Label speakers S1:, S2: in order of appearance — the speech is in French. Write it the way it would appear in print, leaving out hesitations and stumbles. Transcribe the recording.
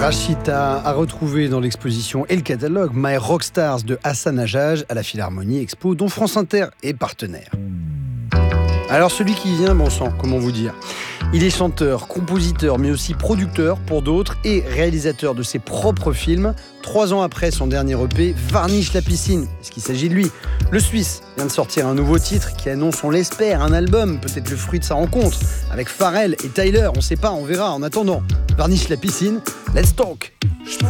S1: Rachita a retrouvé dans l'exposition et le catalogue My Rockstars de Hassan Hajjaj à la Philharmonie Expo, dont France Inter est partenaire. Alors celui qui vient, bon sang, comment vous dire ? Il est chanteur, compositeur, mais aussi producteur pour d'autres et réalisateur de ses propres films. 3 ans après son dernier EP, Varnish la piscine. Est-ce qu'il s'agit de lui ? Le Suisse vient de sortir un nouveau titre qui annonce, on l'espère, un album, peut-être le fruit de sa rencontre, avec Pharrell et Tyler. On sait pas, on verra. En attendant, Varnish la piscine, let's talk.